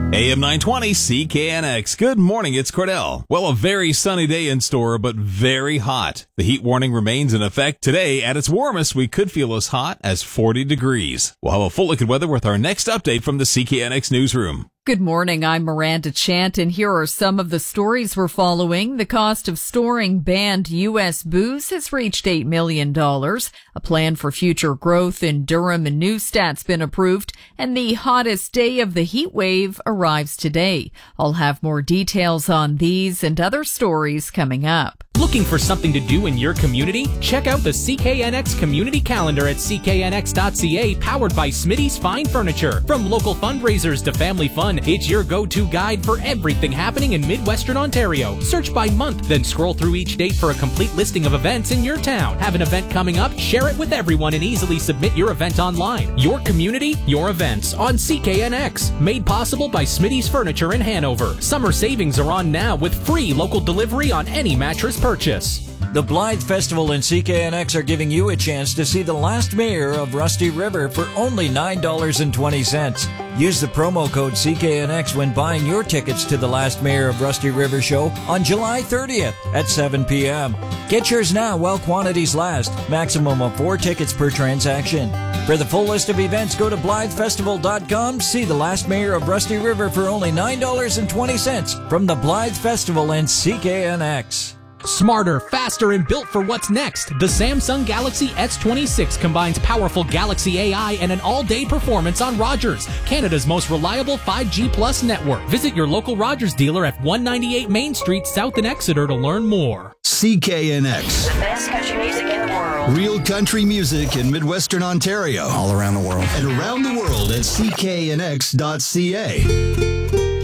AM 920 CKNX. Good morning, it's Cordell. Well, a very sunny day in store, but very hot. The heat warning remains in effect today. At its warmest, we could feel as hot as 40 degrees. We'll have a full look at weather with our next update from the CKNX newsroom. Good morning, I'm Miranda Chant, and here are some of the stories we're following. The cost of storing banned U.S. booze has reached $8 million. A plan for future growth in Durham and Newstat's been approved, and the hottest day of the heat wave arrives today. I'll have more details on these and other stories coming up. Looking for something to do in your community? Check out the CKNX Community Calendar at cknx.ca, powered by Smitty's Fine Furniture. From local fundraisers to family fun, it's your go-to guide for everything happening in Midwestern Ontario. Search by month, then scroll through each date for a complete listing of events in your town. Have an event coming up? Share it with everyone and easily submit your event online. Your community, your events on CKNX. Made possible by Smitty's Furniture in Hanover. Summer savings are on now with free local delivery on any mattress purchase. The Blythe Festival and CKNX are giving you a chance to see the last mayor of Rusty River for only $9.20. Use the promo code CKNX when buying your tickets to the Last Mayor of Rusty River show on July 30th at 7 p.m. Get yours now while quantities last. Maximum of 4 tickets per transaction. For the full list of events, go to BlytheFestival.com. See the Last Mayor of Rusty River for only $9.20 from the Blythe Festival and CKNX. Smarter, faster, and built for what's next. The Samsung Galaxy S26 combines powerful Galaxy AI and an all-day performance on Rogers, Canada's most reliable 5G Plus network. Visit your local Rogers dealer at 198 Main Street, South in Exeter to learn more. CKNX. The best country music in the world. Real country music in Midwestern Ontario. All around the world. And around the world at cknx.ca.